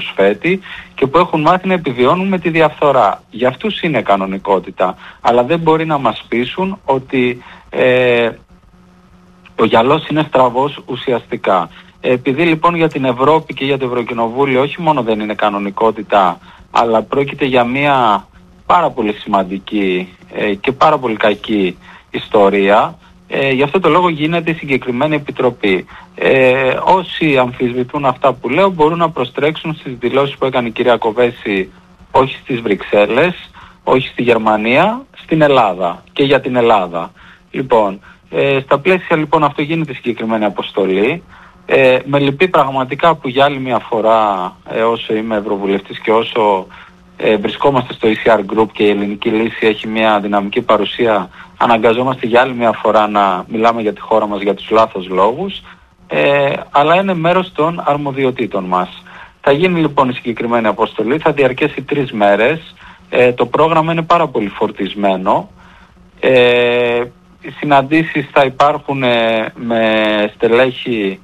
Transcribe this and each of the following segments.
προσφέτη και που έχουν μάθει να επιβιώνουν με τη διαφθορά. Για αυτούς είναι κανονικότητα. Αλλά δεν μπορεί να μας πείσουν ότι ο γυαλός είναι στραβός ουσιαστικά. Επειδή λοιπόν για την Ευρώπη και για το Ευρωκοινοβούλιο όχι μόνο δεν είναι κανονικότητα, αλλά πρόκειται για μια πάρα πολύ σημαντική και πάρα πολύ κακή ιστορία, γι' αυτό το λόγο γίνεται η συγκεκριμένη επιτροπή. Όσοι αμφισβητούν αυτά που λέω μπορούν να προστρέξουν στις δηλώσεις που έκανε η κυρία Κοβέση, όχι στις Βρυξέλλες, όχι στη Γερμανία, στην Ελλάδα και για την Ελλάδα. Λοιπόν, στα πλαίσια λοιπόν αυτό γίνεται συγκεκριμένη αποστολή. Με λυπεί πραγματικά που για άλλη μια φορά, όσο είμαι Ευρωβουλευτής και όσο βρισκόμαστε στο ECR Group και η Ελληνική Λύση έχει μια δυναμική παρουσία, αναγκαζόμαστε για άλλη μια φορά να μιλάμε για τη χώρα μας για τους λάθος λόγους, αλλά είναι μέρος των αρμοδιοτήτων μας. Θα γίνει λοιπόν η συγκεκριμένη αποστολή, θα διαρκέσει 3 μέρες, το πρόγραμμα είναι πάρα πολύ φορτισμένο, οι συναντήσεις θα υπάρχουν με στελέχη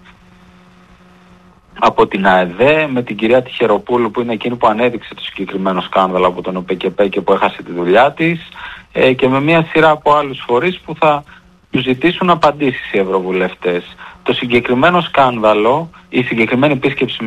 από την ΑΕΔ, με την κυρία Τιχεροπούλου που είναι εκείνη που ανέδειξε το συγκεκριμένο σκάνδαλο από τον ΟΠΕΚΕΠΕ και που έχασε τη δουλειά της, και με μια σειρά από άλλους φορείς που θα τους ζητήσουν απαντήσεις οι ευρωβουλευτές. Το συγκεκριμένο σκάνδαλο, η συγκεκριμένη επίσκεψη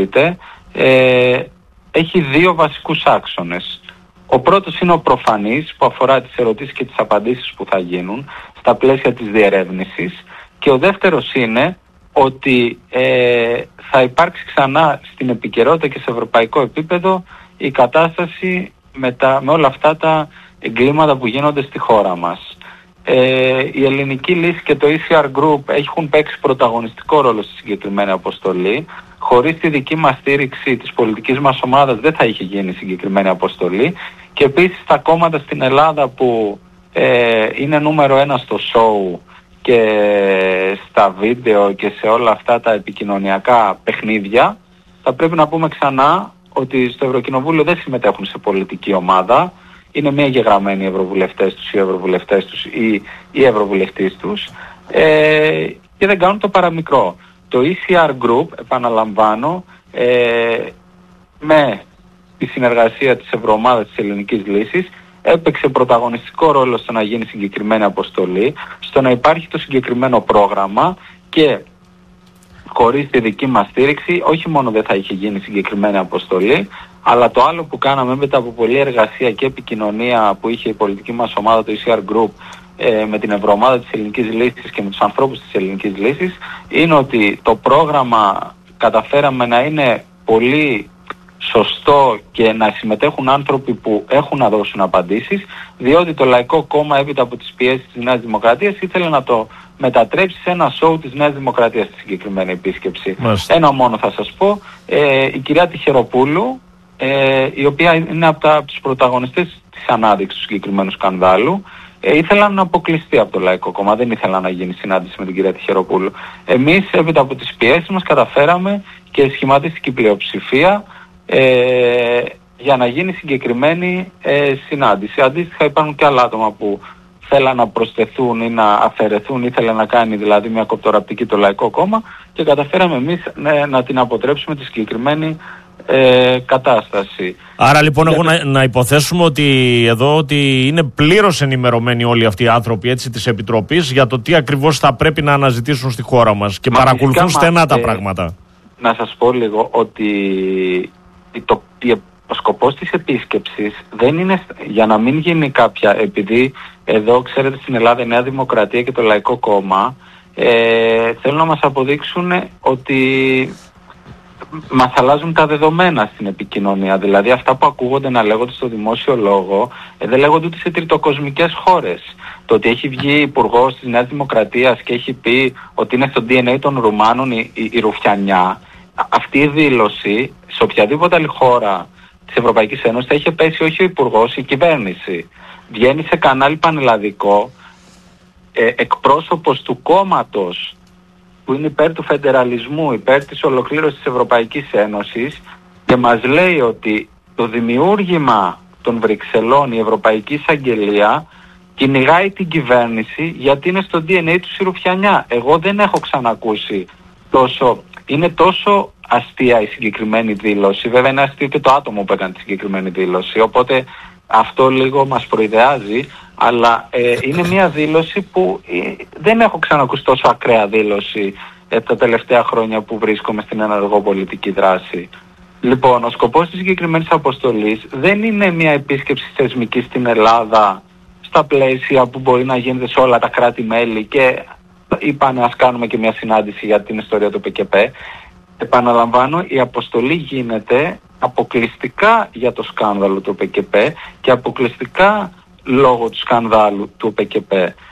έχει 2 βασικούς άξονες. Ο πρώτος είναι ο προφανής που αφορά τις ερωτήσεις και τις απαντήσεις που θα γίνουν στα πλαίσια της διερεύνησης, και ο δεύτερος είναι ότι θα υπάρξει ξανά στην επικαιρότητα και σε ευρωπαϊκό επίπεδο η κατάσταση με όλα αυτά τα εγκλήματα που γίνονται στη χώρα μας. Η Ελληνική Λύση και το ECR Group έχουν παίξει πρωταγωνιστικό ρόλο στη συγκεκριμένη αποστολή. Χωρίς τη δική μας στήριξη της πολιτικής μας ομάδας δεν θα είχε γίνει η συγκεκριμένη αποστολή, και επίσης τα κόμματα στην Ελλάδα που είναι νούμερο 1 στο show και στα βίντεο και σε όλα αυτά τα επικοινωνιακά παιχνίδια, θα πρέπει να πούμε ξανά ότι στο Ευρωκοινοβούλιο δεν συμμετέχουν σε πολιτική ομάδα, είναι μία γεγραμμένοι ευρωβουλευτές τους ή ευρωβουλευτές τους ή οι ευρωβουλευτής τους, και δεν κάνουν το παραμικρό. Το ECR Group, επαναλαμβάνω, με τη συνεργασία της Ευρωομάδας της Ελληνικής Λύσης, έπαιξε πρωταγωνιστικό ρόλο στο να γίνει συγκεκριμένη αποστολή, στο να υπάρχει το συγκεκριμένο πρόγραμμα, και χωρίς τη δική μας στήριξη όχι μόνο δεν θα είχε γίνει συγκεκριμένη αποστολή, αλλά το άλλο που κάναμε μετά από πολλή εργασία και επικοινωνία που είχε η πολιτική μας ομάδα, το ECR Group, με την Ευρωομάδα της Ελληνικής Λύσης και με τους ανθρώπους της Ελληνικής Λύσης, είναι ότι το πρόγραμμα καταφέραμε να είναι πολύ σωστό και να συμμετέχουν άνθρωποι που έχουν να δώσουν απαντήσεις, διότι το Λαϊκό Κόμμα έπειτα από τις πιέσεις της Νέας Δημοκρατίας ήθελε να το μετατρέψει σε ένα σοου της Νέας Δημοκρατίας στη συγκεκριμένη επίσκεψη. Ένα μόνο θα σας πω, η κυρία Τιχεροπούλου, η οποία είναι από τους πρωταγωνιστές της ανάδειξης του συγκεκριμένου σκανδάλου, ήθελαν να αποκλειστεί από το Λαϊκό Κόμμα, δεν ήθελαν να γίνει συνάντηση με την κυρία Τιχεροπούλου. Εμείς έπειτα από τις πιέσεις μας καταφέραμε και σχηματίστηκε η πλειοψηφία για να γίνει συγκεκριμένη συνάντηση. Αντίστοιχα υπάρχουν και άλλα άτομα που θέλαν να προσθεθούν ή να αφαιρεθούν, ήθελε να κάνει δηλαδή μια κοπτοραπτική το Λαϊκό Κόμμα, και καταφέραμε εμείς να την αποτρέψουμε τη συγκεκριμένη κατάσταση. Άρα λοιπόν εγώ να υποθέσουμε ότι εδώ ότι είναι πλήρως ενημερωμένοι όλοι αυτοί οι άνθρωποι της Επιτροπής για το τι ακριβώς θα πρέπει να αναζητήσουν στη χώρα μας και παρακολουθούν στενά τα πράγματα. Να σας πω λίγο ότι ο σκοπός της επίσκεψης δεν είναι για να μην γίνει κάποια, επειδή εδώ ξέρετε στην Ελλάδα η Νέα Δημοκρατία και το Λαϊκό Κόμμα θέλουν να μας αποδείξουν ότι μας αλλάζουν τα δεδομένα στην επικοινωνία. Δηλαδή αυτά που ακούγονται να λέγονται στο δημόσιο λόγο δεν λέγονται ούτε σε τριτοκοσμικές χώρες. Το ότι έχει βγει υπουργός της Νέας Δημοκρατίας και έχει πει ότι είναι στο DNA των Ρουμάνων η ρουφιανιά, αυτή η δήλωση σε οποιαδήποτε άλλη χώρα της Ευρωπαϊκής Ένωσης θα είχε πέσει όχι ο υπουργός, η κυβέρνηση. Βγαίνει σε κανάλι πανελλαδικό εκπρόσωπος του κόμματος που είναι υπέρ του φεντεραλισμού, υπέρ της ολοκλήρωσης της Ευρωπαϊκής Ένωσης, και μας λέει ότι το δημιούργημα των Βρυξελών, η Ευρωπαϊκή Εισαγγελία, κυνηγάει την κυβέρνηση γιατί είναι στο DNA του η ρουφιανιά. Εγώ δεν έχω ξανακούσει είναι τόσο αστεία η συγκεκριμένη δήλωση. Βέβαια είναι αστείο και το άτομο που έκανε τη συγκεκριμένη δήλωση. Οπότε αυτό λίγο μας προειδεάζει, αλλά είναι μια δήλωση που δεν έχω ξανακούσει τόσο ακραία δήλωση τα τελευταία χρόνια που βρίσκομαι στην ενεργό πολιτική δράση. Λοιπόν, ο σκοπός της συγκεκριμένης αποστολής δεν είναι μια επίσκεψη θεσμική στην Ελλάδα στα πλαίσια που μπορεί να γίνεται σε όλα τα κράτη-μέλη και είπανε ας κάνουμε και μια συνάντηση για την ιστορία του ΠΚΠ. Επαναλαμβάνω, η αποστολή γίνεται αποκλειστικά για το σκάνδαλο του ΠΚΠ και αποκλειστικά λόγω του σκανδάλου του ΠΚΠ.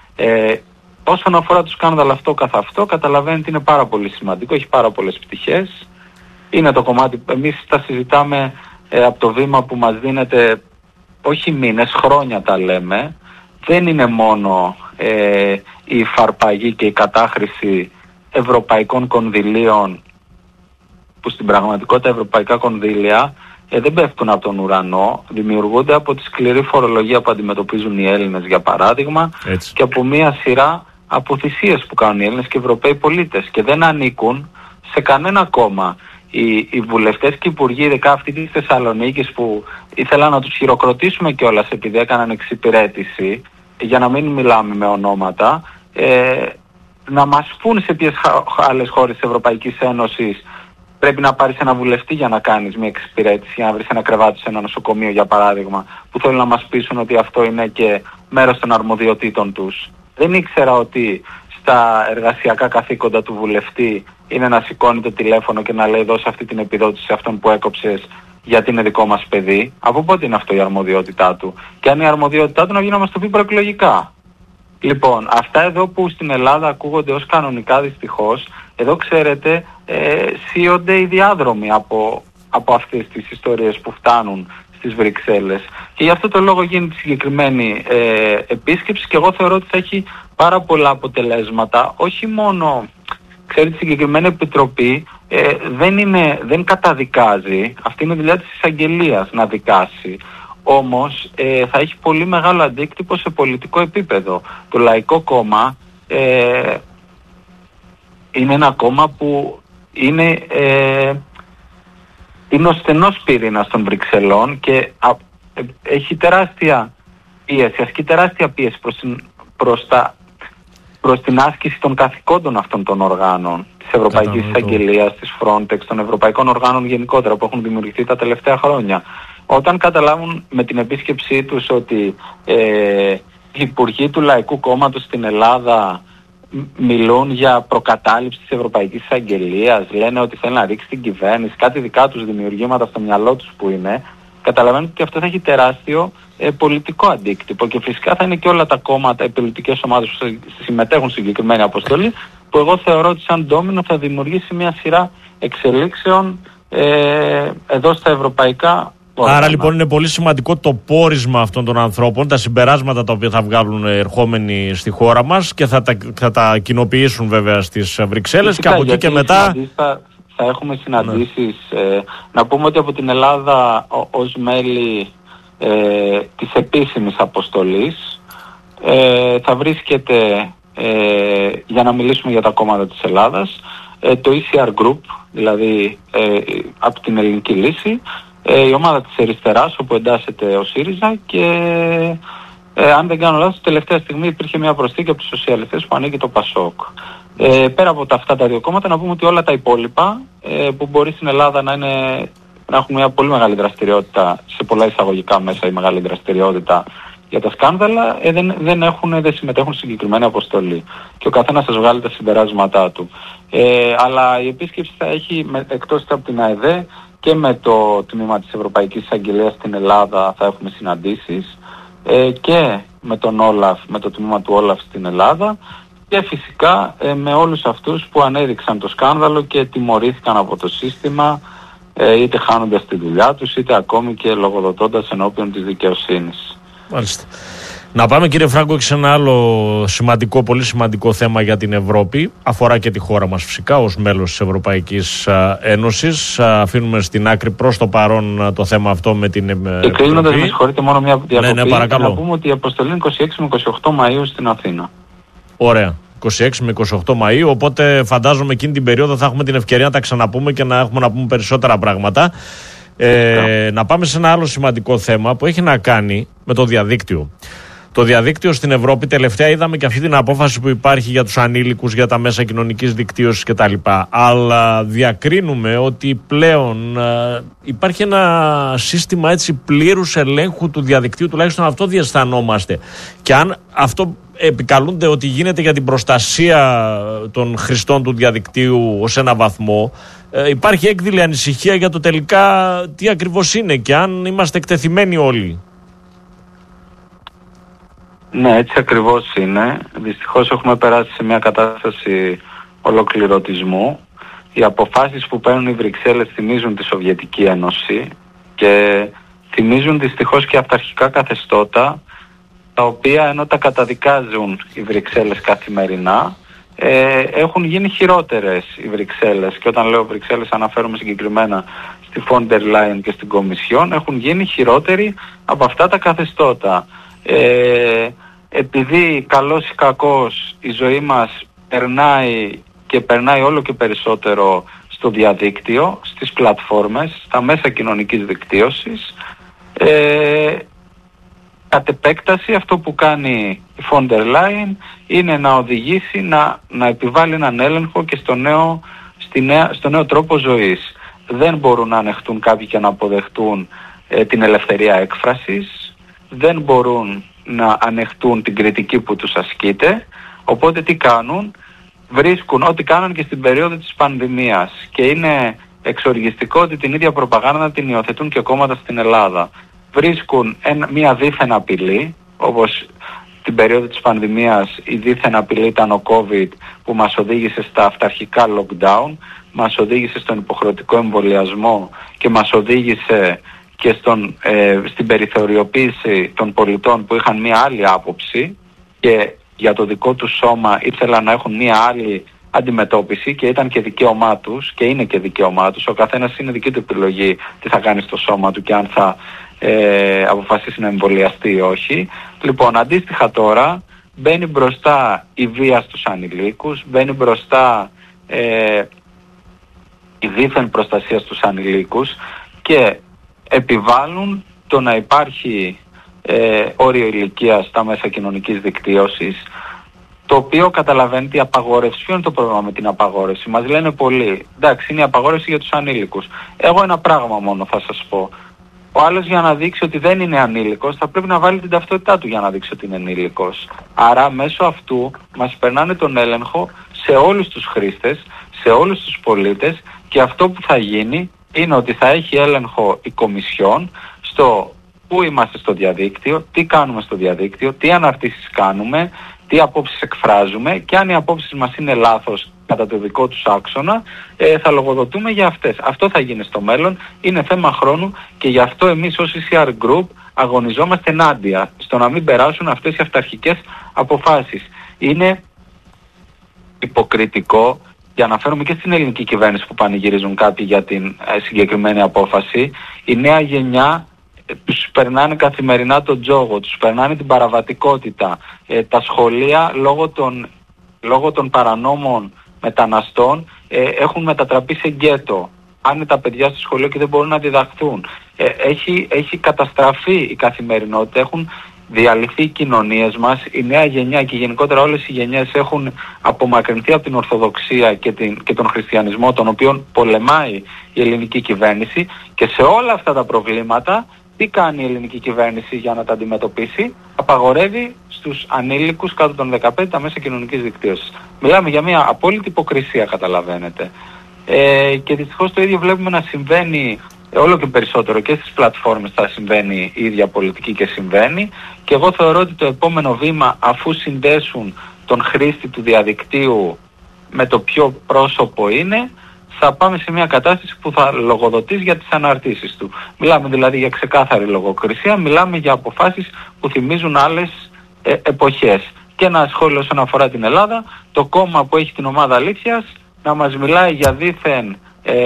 Όσον αφορά το σκάνδαλο αυτό καθ' αυτό, καταλαβαίνετε είναι πάρα πολύ σημαντικό, έχει πάρα πολλές πτυχές. Είναι το κομμάτι, εμείς τα συζητάμε από το βήμα που μας δίνεται, όχι μήνες, χρόνια τα λέμε. Δεν είναι μόνο η φαρπαγή και η κατάχρηση ευρωπαϊκών κονδυλίων, που στην πραγματικότητα ευρωπαϊκά κονδύλια δεν πέφτουν από τον ουρανό, δημιουργούνται από τη σκληρή φορολογία που αντιμετωπίζουν οι Έλληνες, για παράδειγμα, έτσι, και από μια σειρά από θυσίες που κάνουν οι Έλληνες και οι Ευρωπαίοι πολίτες και δεν ανήκουν σε κανένα κόμμα. Οι βουλευτές και οι υπουργοί, ειδικά αυτοί της Θεσσαλονίκης, που ήθελαν να τους χειροκροτήσουμε κιόλας επειδή έκαναν εξυπηρέτηση, για να μην μιλάμε με ονόματα, να μας πούν σε ποιες άλλες χώρες της Ευρωπαϊκής Ένωσης πρέπει να πάρεις ένα βουλευτή για να κάνεις μια εξυπηρέτηση, για να βρεις ένα κρεβάτι σε ένα νοσοκομείο, για παράδειγμα, που θέλουν να μας πείσουν ότι αυτό είναι και μέρος των αρμοδιοτήτων τους. Δεν ήξερα ότι στα εργασιακά καθήκοντα του βουλευτή είναι να σηκώνει το τηλέφωνο και να λέει δώσε αυτή την επιδότηση σε αυτόν που έκοψες γιατί είναι δικό μας παιδί. Από πότε είναι αυτό η αρμοδιότητά του? Και αν η αρμοδιότητά του να βγει να μας το πει προεκλογικά. Λοιπόν, αυτά εδώ που στην Ελλάδα ακούγονται ως κανονικά, δυστυχώς, εδώ ξέρετε σύονται οι διάδρομοι από αυτές τις ιστορίες που φτάνουν στις Βρυξέλλες. Και γι' αυτό το λόγο γίνεται συγκεκριμένη επίσκεψη και εγώ θεωρώ ότι θα έχει πάρα πολλά αποτελέσματα. Όχι μόνο, ξέρετε, η συγκεκριμένη επιτροπή δεν καταδικάζει, αυτή είναι η δουλειά της εισαγγελίας να δικάσει. Όμως θα έχει πολύ μεγάλο αντίκτυπο σε πολιτικό επίπεδο. Το Λαϊκό Κόμμα είναι ένα κόμμα που είναι ο στενός πυρήνας των Βρυξελών και έχει τεράστια πίεση, ασκεί τεράστια πίεση προς την άσκηση των καθηκόντων αυτών των οργάνων, της Ευρωπαϊκής Εισαγγελίας, της Frontex, των ευρωπαϊκών οργάνων γενικότερα που έχουν δημιουργηθεί τα τελευταία χρόνια. Όταν καταλάβουν με την επίσκεψή τους ότι οι υπουργοί του Λαϊκού Κόμματος στην Ελλάδα μιλούν για προκατάληψη της Ευρωπαϊκής Εισαγγελίας, λένε ότι θέλει να ρίξει την κυβέρνηση, κάτι δικά τους δημιουργήματα στο μυαλό τους που είναι, καταλαβαίνουν ότι αυτό θα έχει τεράστιο πολιτικό αντίκτυπο και φυσικά θα είναι και όλα τα κόμματα, οι πολιτικές ομάδες που συμμετέχουν στην συγκεκριμένη αποστολή, που εγώ θεωρώ ότι σαν ντόμινο θα δημιουργήσει μια σειρά εξελίξεων εδώ στα ευρωπαϊκά. Άρα λοιπόν είναι πολύ σημαντικό το πόρισμα αυτών των ανθρώπων, τα συμπεράσματα τα οποία θα βγάλουν ερχόμενοι στη χώρα μας και θα τα κοινοποιήσουν βέβαια στις Βρυξέλλες και από εκεί και μετά... Θα έχουμε συναντήσεις, να πούμε ότι από την Ελλάδα ως μέλη της επίσημης αποστολής θα βρίσκεται, για να μιλήσουμε για τα κόμματα της Ελλάδας, το ECR Group, δηλαδή από την Ελληνική Λύση, η ομάδα της Αριστεράς όπου εντάσσεται ο ΣΥΡΙΖΑ και αν δεν κάνω λάθος τελευταία στιγμή υπήρχε μια προσθήκη από τους σοσιαλιστές που ανήκει το ΠΑΣΟΚ. Πέρα από αυτά τα δύο κόμματα να πούμε ότι όλα τα υπόλοιπα που μπορεί στην Ελλάδα να έχουν μια πολύ μεγάλη δραστηριότητα, σε πολλά εισαγωγικά μέσα η μεγάλη δραστηριότητα για τα σκάνδαλα, δεν συμμετέχουν στη συγκεκριμένη αποστολή και ο καθένας θα βγάλει τα συμπεράσματά του. Αλλά η επίσκεψη θα έχει, εκτός από την ΑΕΔ και με το τμήμα της Ευρωπαϊκής Εισαγγελίας στην Ελλάδα θα έχουμε συναντήσεις και με τον Όλαφ, με το τμήμα του Όλαφ στην Ελλάδα και φυσικά με όλους αυτούς που ανέδειξαν το σκάνδαλο και τιμωρήθηκαν από το σύστημα, είτε χάνοντας τη δουλειά τους είτε ακόμη και λογοδοτώντας ενώπιον της δικαιοσύνης. Μάλιστα. Να πάμε κύριε Φράγκο και σε ένα άλλο σημαντικό, πολύ σημαντικό θέμα για την Ευρώπη. Αφορά και τη χώρα μας φυσικά ως μέλος της Ευρωπαϊκής Ένωσης. Αφήνουμε στην άκρη προς το παρόν το θέμα αυτό με την Επιτροπή. Και κλείνοντας, με συγχωρείτε, μόνο μια διακοπή. Ναι, παρακαλώ. Να πούμε ότι η αποστολή είναι 26 με 28 Μαΐου στην Αθήνα. Ωραία. 26 με 28 Μαΐου, οπότε φαντάζομαι εκείνη την περίοδο θα έχουμε την ευκαιρία να τα ξαναπούμε και να έχουμε να πούμε περισσότερα πράγματα. Να πάμε σε ένα άλλο σημαντικό θέμα που έχει να κάνει με το διαδίκτυο. Το διαδίκτυο στην Ευρώπη, τελευταία είδαμε και αυτή την απόφαση που υπάρχει για τους ανήλικους, για τα μέσα κοινωνικής δικτύωσης κτλ. Αλλά διακρίνουμε ότι πλέον υπάρχει ένα σύστημα έτσι πλήρους ελέγχου του διαδικτύου, τουλάχιστον αυτό διαισθανόμαστε. Και αν αυτό επικαλούνται ότι γίνεται για την προστασία των χρηστών του διαδικτύου ως ένα βαθμό, υπάρχει έκδηλη ανησυχία για το τελικά τι ακριβώς είναι και αν είμαστε εκτεθειμένοι όλοι. Ναι, έτσι ακριβώς είναι. Δυστυχώς έχουμε περάσει σε μια κατάσταση ολοκληρωτισμού. Οι αποφάσεις που παίρνουν οι Βρυξέλλες θυμίζουν τη Σοβιετική Ένωση και θυμίζουν δυστυχώς και αυταρχικά καθεστώτα, τα οποία ενώ τα καταδικάζουν οι Βρυξέλλες καθημερινά, έχουν γίνει χειρότερες οι Βρυξέλλες. Και όταν λέω Βρυξέλλες αναφέρομαι συγκεκριμένα στη Φόντερ Λάιεν και στην Κομισιόν, έχουν γίνει χειρότεροι από αυτά τα καθεστώτα. Επειδή καλός ή κακός η ζωή μας περνάει όλο και περισσότερο στο διαδίκτυο, στις πλατφόρμες, στα μέσα κοινωνικής δικτύωσης, κατ' επέκταση αυτό που κάνει η Φόντερ Λάιεν είναι να οδηγήσει να επιβάλλει έναν έλεγχο και στο νέο τρόπο ζωής. Δεν μπορούν να ανεχτούν κάποιοι και να αποδεχτούν την ελευθερία έκφρασης, δεν μπορούν να ανεχτούν την κριτική που τους ασκείται, οπότε τι κάνουν? Βρίσκουν ό,τι κάνουν και στην περίοδο της πανδημίας, και είναι εξοργιστικό ότι την ίδια προπαγάνδα την υιοθετούν και κόμματα στην Ελλάδα. Βρίσκουν μια δίθεν απειλή, όπως την περίοδο της πανδημίας η δίθεν απειλή ήταν ο COVID, που μας οδήγησε στα αυταρχικά lockdown, μας οδήγησε στον υποχρεωτικό εμβολιασμό και μας οδήγησε και στην περιθωριοποίηση των πολιτών που είχαν μία άλλη άποψη και για το δικό τους σώμα ήθελαν να έχουν μία άλλη αντιμετώπιση, και ήταν και δικαίωμά τους και είναι και δικαίωμά τους. Ο καθένας είναι δική του επιλογή τι θα κάνει στο σώμα του και αν θα αποφασίσει να εμβολιαστεί ή όχι. Λοιπόν, αντίστοιχα τώρα μπαίνει μπροστά η βία στους ανηλίκους, μπαίνει μπροστά η δίθεν προστασία στους ανηλίκους και επιβάλλουν το να υπάρχει όριο ηλικίας στα μέσα κοινωνικής δικτύωσης, το οποίο καταλαβαίνετε η απαγόρευση. Ποιο είναι το πρόβλημα με την απαγόρευση? Μας λένε πολλοί, εντάξει, είναι η απαγόρευση για τους ανήλικους. Εγώ ένα πράγμα μόνο θα σας πω. Ο άλλος για να δείξει ότι δεν είναι ανήλικος θα πρέπει να βάλει την ταυτότητά του για να δείξει ότι είναι ενήλικος. Άρα μέσω αυτού μας περνάνε τον έλεγχο σε όλους τους χρήστες, σε όλους τους πολίτες, και αυτό που θα γίνει είναι ότι θα έχει έλεγχο η Κομισιόν στο πού είμαστε στο διαδίκτυο, τι κάνουμε στο διαδίκτυο, τι αναρτήσεις κάνουμε, τι απόψεις εκφράζουμε, και αν οι απόψεις μας είναι λάθος κατά το δικό τους άξονα, θα λογοδοτούμε για αυτές. Αυτό θα γίνει στο μέλλον, είναι θέμα χρόνου, και γι' αυτό εμείς ως ECR Group αγωνιζόμαστε ενάντια στο να μην περάσουν αυτές οι αυταρχικές αποφάσεις. Είναι υποκριτικό, για να αναφέρουμε και στην ελληνική κυβέρνηση που πανηγυρίζουν κάτι για την συγκεκριμένη απόφαση, η νέα γενιά τους περνάνε καθημερινά τον τζόγο, τους περνάνε την παραβατικότητα. Τα σχολεία λόγω των παρανόμων μεταναστών έχουν μετατραπεί σε γκέτο. Πάνε τα παιδιά στο σχολείο και δεν μπορούν να διδαχθούν. Έχει καταστραφεί η καθημερινότητα, έχουν διαλυθεί οι κοινωνίες μας, η νέα γενιά και γενικότερα όλες οι γενιές έχουν απομακρυνθεί από την Ορθοδοξία και τον χριστιανισμό, τον οποίον πολεμάει η ελληνική κυβέρνηση, και σε όλα αυτά τα προβλήματα τι κάνει η ελληνική κυβέρνηση για να τα αντιμετωπίσει? Απαγορεύει στους ανήλικους κάτω των 15 τα μέσα κοινωνικής δικτύωσης. Μιλάμε για μια απόλυτη υποκρισία, καταλαβαίνετε. Και δυστυχώς το ίδιο βλέπουμε να συμβαίνει όλο και περισσότερο και στις πλατφόρμες. Θα συμβαίνει η ίδια πολιτική και συμβαίνει, και εγώ θεωρώ ότι το επόμενο βήμα, αφού συνδέσουν τον χρήστη του διαδικτύου με το ποιο πρόσωπο είναι, θα πάμε σε μια κατάσταση που θα λογοδοτείς για τις αναρτήσεις του. Μιλάμε δηλαδή για ξεκάθαρη λογοκρισία, μιλάμε για αποφάσεις που θυμίζουν άλλες εποχές. Και ένα σχόλιο όσον αφορά την Ελλάδα, το κόμμα που έχει την ομάδα αλήθειας να μας μιλάει για δίθεν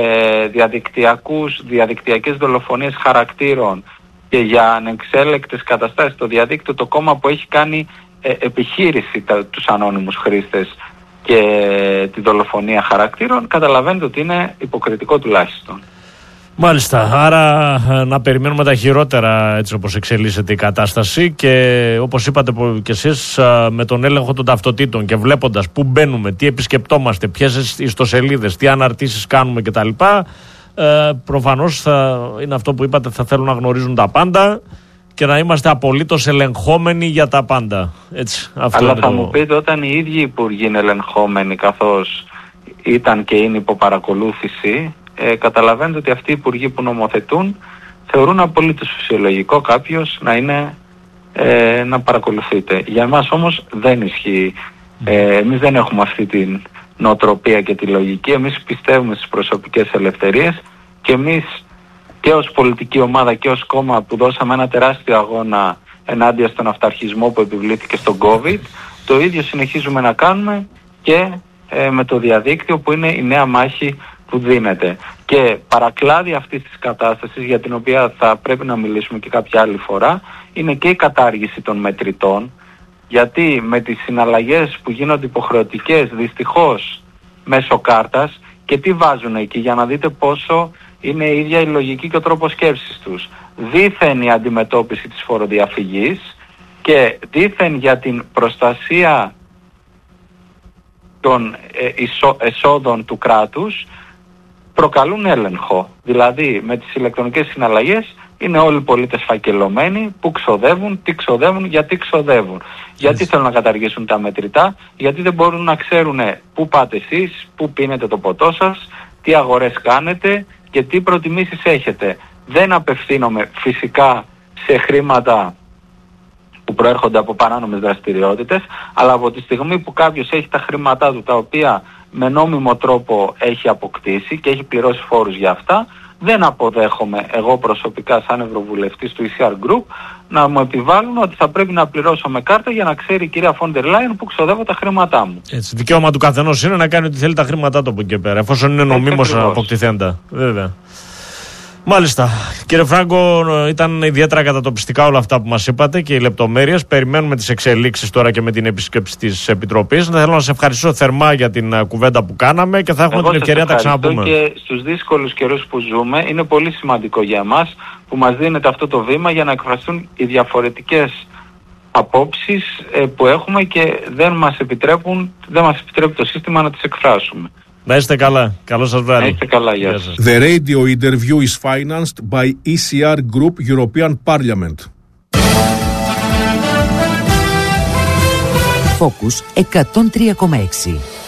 διαδικτυακές δολοφονίες χαρακτήρων και για ανεξέλεκτες καταστάσεις στο διαδίκτυο, το κόμμα που έχει κάνει επιχείρηση τους ανώνυμους χρήστες και τη δολοφονία χαρακτήρων, καταλαβαίνετε ότι είναι υποκριτικό τουλάχιστον. Μάλιστα, άρα να περιμένουμε τα χειρότερα έτσι όπως εξελίσσεται η κατάσταση και όπως είπατε και εσείς, με τον έλεγχο των ταυτοτήτων και βλέποντας πού μπαίνουμε, τι επισκεπτόμαστε, ποιες ιστοσελίδες, τι αναρτήσεις κάνουμε κτλ. Προφανώς είναι αυτό που είπατε, θα θέλουν να γνωρίζουν τα πάντα και να είμαστε απολύτως ελεγχόμενοι για τα πάντα. Έτσι, αυτό. Αλλά θα μου πείτε, όταν οι ίδιοι υπουργοί είναι ελεγχόμενοι καθώς ήταν και είναι υπό παρακολούθηση, καταλαβαίνετε ότι αυτοί οι υπουργοί που νομοθετούν θεωρούν απολύτως φυσιολογικό κάποιος να παρακολουθείτε. Για εμάς όμως δεν ισχύει. Εμείς δεν έχουμε αυτή την νοοτροπία και τη λογική. Εμείς πιστεύουμε στις προσωπικές ελευθερίες και εμείς και ως πολιτική ομάδα και ως κόμμα που δώσαμε ένα τεράστιο αγώνα ενάντια στον αυταρχισμό που επιβλήθηκε στον COVID, το ίδιο συνεχίζουμε να κάνουμε και με το διαδίκτυο, που είναι η νέα μάχη που δίνεται. Και παρακλάδι αυτής της κατάστασης, για την οποία θα πρέπει να μιλήσουμε και κάποια άλλη φορά, είναι και η κατάργηση των μετρητών, γιατί με τις συναλλαγές που γίνονται υποχρεωτικές δυστυχώς μέσω κάρτας, και τι βάζουν εκεί για να δείτε πόσο είναι η ίδια η λογική και ο τρόπος σκέψης τους. Δήθεν η αντιμετώπιση της φοροδιαφυγής και δήθεν για την προστασία των εσόδων του κράτους, προκαλούν έλεγχο. Δηλαδή με τις ηλεκτρονικές συναλλαγές είναι όλοι οι πολίτες φακελωμένοι, που ξοδεύουν, τι ξοδεύουν, γιατί ξοδεύουν. Γιατί θέλουν να καταργήσουν τα μετρητά, γιατί δεν μπορούν να ξέρουν πού πάτε εσείς, πού πίνετε το ποτό σας, τι αγορές κάνετε και τι προτιμήσεις έχετε. Δεν απευθύνομαι φυσικά σε χρήματα που προέρχονται από παράνομες δραστηριότητες, αλλά από τη στιγμή που κάποιος έχει τα χρήματά του, τα οποία με νόμιμο τρόπο έχει αποκτήσει και έχει πληρώσει φόρους για αυτά, δεν αποδέχομαι εγώ προσωπικά σαν Ευρωβουλευτής του ECR Group να μου επιβάλλουν ότι θα πρέπει να πληρώσω με κάρτα για να ξέρει η κυρία Φόντερ Λάιεν που ξοδεύω τα χρήματά μου. Έτσι, δικαίωμα του καθενός είναι να κάνει ό,τι θέλει τα χρήματά του από εκεί και πέρα, εφόσον είναι νομίμως αποκτηθέντα. Βέβαια. Μάλιστα. Κύριε Φράγκο, ήταν ιδιαίτερα κατατοπιστικά όλα αυτά που μας είπατε και οι λεπτομέρειες. Περιμένουμε τις εξελίξεις τώρα και με την επίσκεψη της Επιτροπής. Θέλω να σε ευχαριστήσω θερμά για την κουβέντα που κάναμε και θα έχουμε την ευκαιρία να τα ξαναπούμε. Και στους δύσκολους καιρούς που ζούμε είναι πολύ σημαντικό για εμάς που μας δίνεται αυτό το βήμα για να εκφραστούν οι διαφορετικές απόψεις που έχουμε και δεν μας επιτρέπει το σύστημα να τις εκφράσουμε. Να είστε καλά. Καλό σας βράδυ. Να είστε καλά. Γεια σας. The radio interview is financed by ECR Group European Parliament. Focus 103,6.